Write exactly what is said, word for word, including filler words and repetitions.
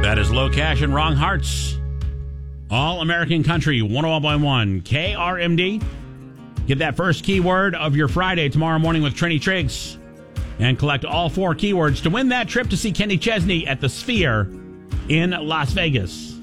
That is Low Cash and Wrong Hearts. All American Country, one oh one point one K R M D. Get that first keyword of your Friday tomorrow morning with Trini Triggs. And collect all four keywords to win that trip to see Kenny Chesney at the Sphere in Las Vegas.